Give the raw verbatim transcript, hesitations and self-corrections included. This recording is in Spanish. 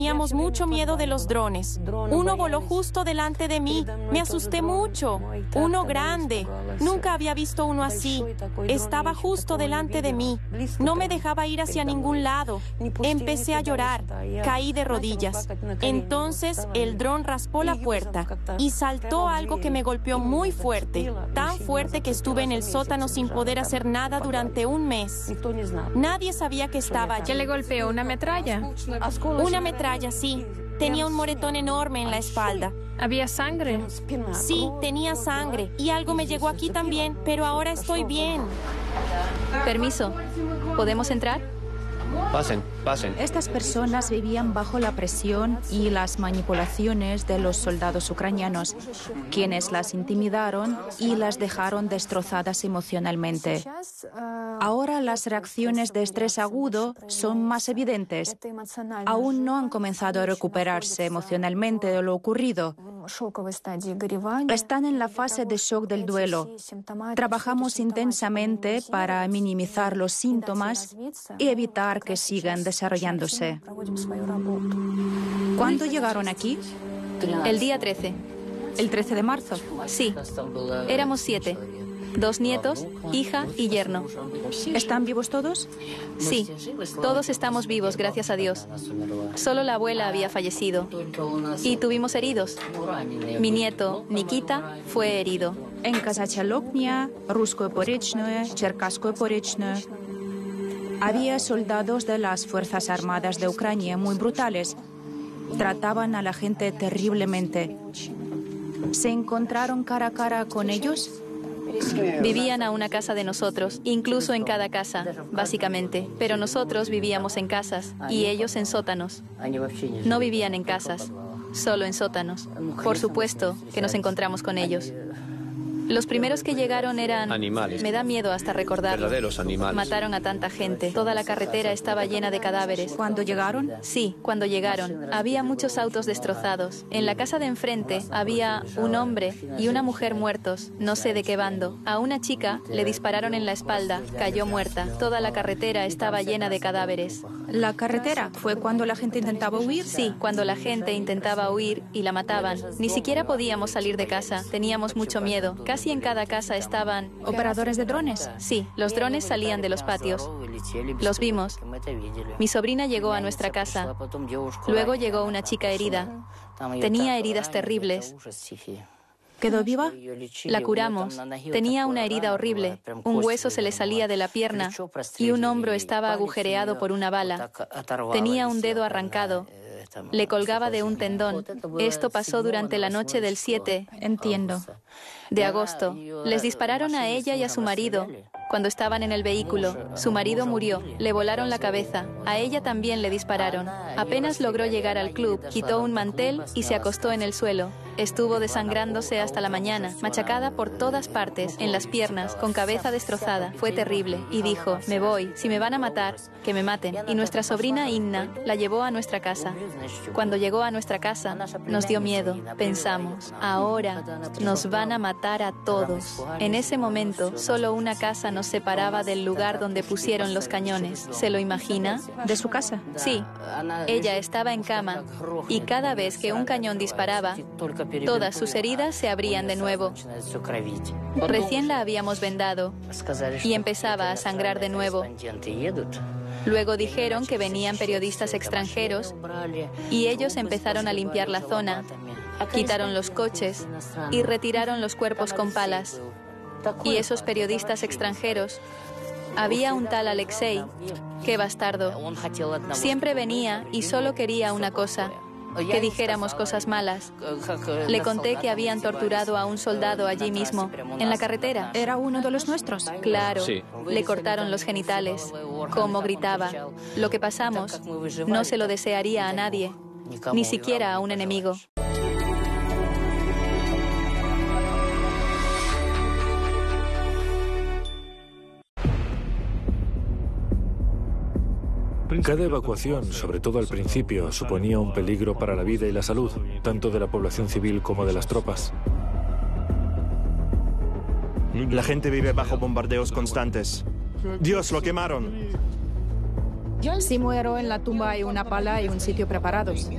Teníamos mucho miedo de los drones. Uno voló justo delante de mí. Me asusté mucho. Uno grande. Nunca había visto uno así. Estaba justo delante de mí. No me dejaba ir hacia ningún lado. Empecé a llorar. Caí de rodillas. Entonces el dron raspó la puerta y saltó algo que me golpeó muy fuerte. Tan fuerte que estuve en el sótano sin poder hacer nada durante un mes. Nadie sabía que estaba allí. ¿Qué le golpeó? ¿Una metralla? Una metralla. Sí, tenía un moretón enorme en la espalda. ¿Había sangre? Sí, tenía sangre. Y algo me llegó aquí también, pero ahora estoy bien. Permiso, ¿podemos entrar? Pasen, pasen. Estas personas vivían bajo la presión y las manipulaciones de los soldados ucranianos, quienes las intimidaron y las dejaron destrozadas emocionalmente. Ahora las reacciones de estrés agudo son más evidentes. Aún no han comenzado a recuperarse emocionalmente de lo ocurrido. Están en la fase de shock del duelo. Trabajamos intensamente para minimizar los síntomas y evitar que sigan desarrollándose. ¿Cuándo llegaron aquí? El día trece. ¿El trece de marzo? Sí. Éramos siete. Dos nietos, hija y yerno. ¿Están vivos todos? Sí, todos estamos vivos, gracias a Dios. Solo la abuela había fallecido. Y tuvimos heridos. Mi nieto, Nikita, fue herido. En Kazachalochnia, Ruskoe Porechnoe, Cherkaskoe Porechnoe. Había soldados de las Fuerzas Armadas de Ucrania muy brutales. Trataban a la gente terriblemente. ¿Se encontraron cara a cara con ellos? Vivían a una casa de nosotros, incluso en cada casa, básicamente. Pero nosotros vivíamos en casas y ellos en sótanos. No vivían en casas, solo en sótanos. Por supuesto que nos encontramos con ellos. Los primeros que llegaron eran... Animales. Me da miedo hasta recordarlo. Verdaderos animales. Mataron a tanta gente. Toda la carretera estaba llena de cadáveres. ¿Cuándo llegaron? Sí, cuando llegaron. Había muchos autos destrozados. En la casa de enfrente había un hombre y una mujer muertos. No sé de qué bando. A una chica le dispararon en la espalda. Cayó muerta. Toda la carretera estaba llena de cadáveres. ¿La carretera fue cuando la gente intentaba huir? Sí, cuando la gente intentaba huir y la mataban. Ni siquiera podíamos salir de casa. Teníamos mucho miedo. Casi en cada casa estaban... ¿Operadores de drones? Sí, los drones salían de los patios. Los vimos. Mi sobrina llegó a nuestra casa. Luego llegó una chica herida. Tenía heridas terribles. ¿Quedó viva? La curamos. Tenía una herida horrible. Un hueso se le salía de la pierna y un hombro estaba agujereado por una bala. Tenía un dedo arrancado. Le colgaba de un tendón. Esto pasó durante la noche del siete. Entiendo. De agosto. Les dispararon a ella y a su marido cuando estaban en el vehículo. Su marido murió. Le volaron la cabeza. A ella también le dispararon. Apenas logró llegar al club, quitó un mantel y se acostó en el suelo. Estuvo desangrándose hasta la mañana, machacada por todas partes, en las piernas, con cabeza destrozada. Fue terrible. Y dijo, me voy. Si me van a matar, que me maten. Y nuestra sobrina Inna la llevó a nuestra casa. Cuando llegó a nuestra casa, nos dio miedo. Pensamos, ahora nos van a matar a todos. En ese momento, solo una casa nos separaba del lugar donde pusieron los cañones. ¿Se lo imagina? ¿De su casa? Sí. Ella estaba en cama y cada vez que un cañón disparaba, todas sus heridas se abrían de nuevo. Recién la habíamos vendado y empezaba a sangrar de nuevo. Luego dijeron que venían periodistas extranjeros y ellos empezaron a limpiar la zona. Quitaron los coches y retiraron los cuerpos con palas. Y esos periodistas extranjeros, había un tal Alexei, qué bastardo. Siempre venía y solo quería una cosa, que dijéramos cosas malas. Le conté que habían torturado a un soldado allí mismo, en la carretera. ¿Era uno de los nuestros? Claro. Sí. Le cortaron los genitales. Cómo gritaba. Lo que pasamos no se lo desearía a nadie, ni siquiera a un enemigo. Cada evacuación, sobre todo al principio, suponía un peligro para la vida y la salud, tanto de la población civil como de las tropas. La gente vive bajo bombardeos constantes. ¡Dios, lo quemaron! Si muero, en la tumba hay una pala y un sitio preparados.